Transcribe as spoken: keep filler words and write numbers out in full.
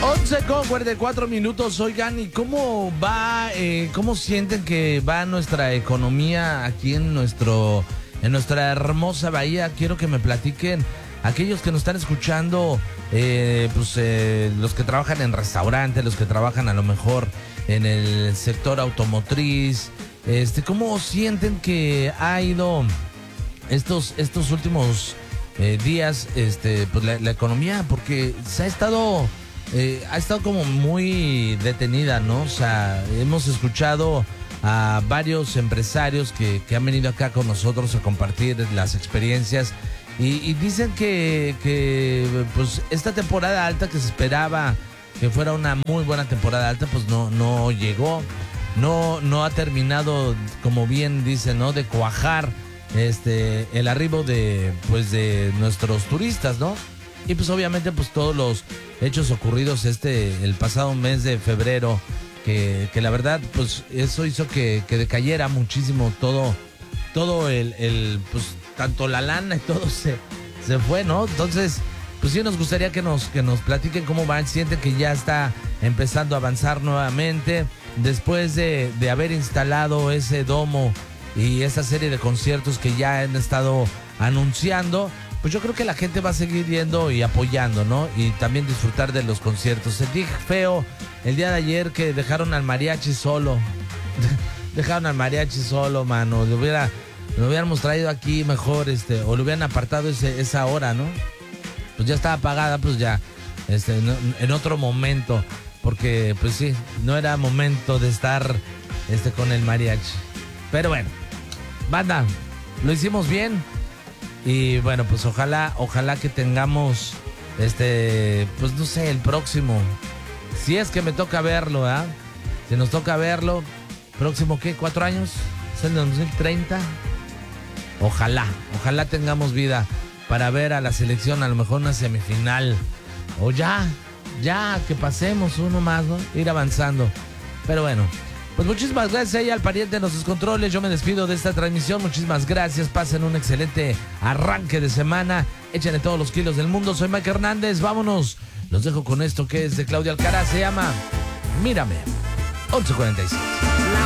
once con cuarenta y cuatro minutos. Oigan, ¿y cómo va, eh, cómo sienten que va nuestra economía aquí en nuestro, en nuestra hermosa bahía? Quiero que me platiquen aquellos que nos están escuchando, eh, pues eh, los que trabajan en restaurantes, los que trabajan a lo mejor en el sector automotriz, este, ¿cómo sienten que ha ido estos, estos últimos eh, días, este, pues la, la economía? Porque se ha estado Eh, ha estado como muy detenida, ¿no? O sea, hemos escuchado a varios empresarios que, que han venido acá con nosotros a compartir las experiencias y, y dicen que, que pues esta temporada alta que se esperaba que fuera una muy buena temporada alta, pues no, no llegó, no, no ha terminado, como bien dicen, ¿no? De cuajar este el arribo de pues de nuestros turistas, ¿no? Y pues obviamente pues todos los hechos ocurridos este el pasado mes de febrero, que, que la verdad pues eso hizo que, que decayera muchísimo todo, todo el, el pues tanto la lana y todo se, se fue, ¿no? Entonces pues sí nos gustaría que nos, que nos platiquen cómo van, sienten que ya está empezando a avanzar nuevamente después de, de haber instalado ese domo y esa serie de conciertos que ya han estado anunciando. Pues yo creo que la gente va a seguir yendo y apoyando, ¿no? Y también disfrutar de los conciertos. Sentí feo el día de ayer que dejaron al mariachi solo. Dejaron al mariachi solo, mano. Lo, hubiera, lo hubiéramos traído aquí mejor, este, o lo hubieran apartado ese, esa hora, ¿no? Pues ya estaba apagada, pues ya, este, en, en otro momento. Porque, pues sí, no era momento de estar este, con el mariachi. Pero bueno, banda, lo hicimos bien. Y bueno, pues ojalá, ojalá que tengamos, este, pues no sé, el próximo. Si es que me toca verlo, ¿ah? ¿eh? Si nos toca verlo, próximo, ¿qué? ¿Cuatro años? ¿Es el dos mil treinta? Ojalá, ojalá tengamos vida para ver a la selección, a lo mejor una semifinal. O ya, ya, que pasemos uno más, ¿no? Ir avanzando. Pero bueno. Pues muchísimas gracias a ella, al pariente de nuestros controles. Yo me despido de esta transmisión. Muchísimas gracias. Pasen un excelente arranque de semana. Échenle todos los kilos del mundo. Soy Mike Hernández. Vámonos. Los dejo con esto que es de Claudia Alcaraz. Se llama Mírame. once cuarenta y seis.